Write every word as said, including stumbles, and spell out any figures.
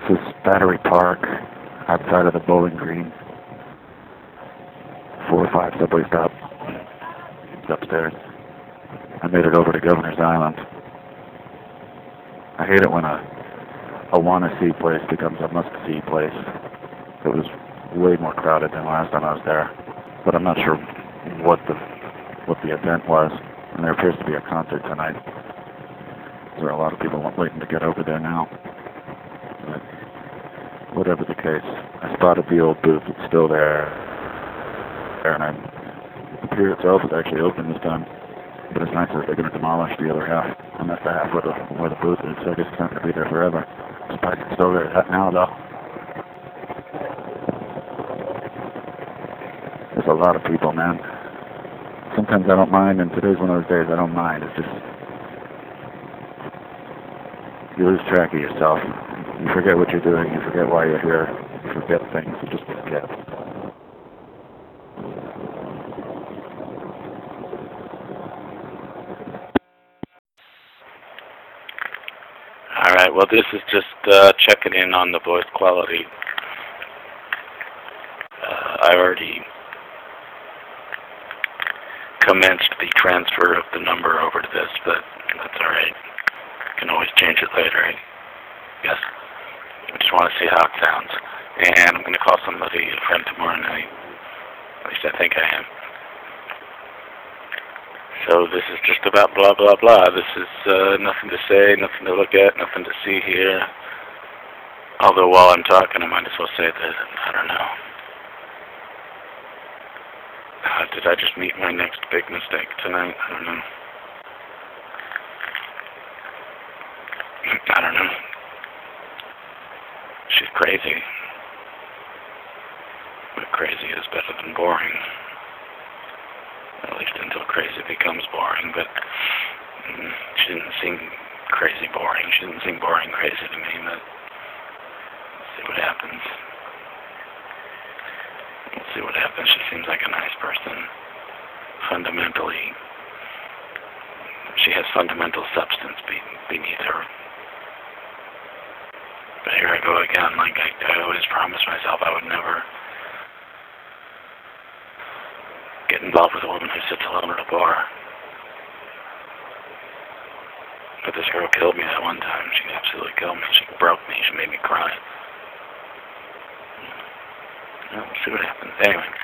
This is Battery Park, outside of the Bowling Green. four oh five subway stop. It's upstairs. I made it over to Governor's Island. I hate it when a, a wanna-see place becomes a must-see place. It was way more crowded than last time I was there. But I'm not sure what the what the event was. And there appears to be a concert tonight. There are a lot of people waiting to get over there now. But whatever the case, I spotted the old booth. It's still there. And I, the pier itself is actually open this time. But it's nice that they're going to demolish the other half. And that's the half where the, where the booth is. So I guess it's not going to be there forever. This place is still there now, though. There's a lot of people, man. Sometimes I don't mind, and today's one of those days I don't mind. It's just, you lose track of yourself. You forget what you're doing. You forget why you're here. You forget things. You just forget. Alright, well this is just uh, checking in on the voice quality. Uh, I already commenced the transfer of the number over to this, but that's alright. Can always change it later, I guess. I just want to see how it sounds. And I'm going to call somebody, a friend, tomorrow night. At least I think I am. So this is just about blah, blah, blah. This is uh, nothing to say, nothing to look at, nothing to see here. Although while I'm talking, I might as well say that, I don't know. Uh, did I just meet my next big mistake tonight? I don't know. I don't know. She's crazy. But crazy is better than boring. At least until crazy becomes boring. But mm, she didn't seem crazy boring. She didn't seem boring crazy to me. But let's see what happens. Let's see what happens. She seems like a nice person. Fundamentally, she has fundamental substance be beneath her. But here I go again, like I, I always promised myself I would never get involved with a woman who sits alone at a bar. But this girl killed me that one time. She absolutely killed me. She broke me. She made me cry. Well, we'll see what happens. Anyway.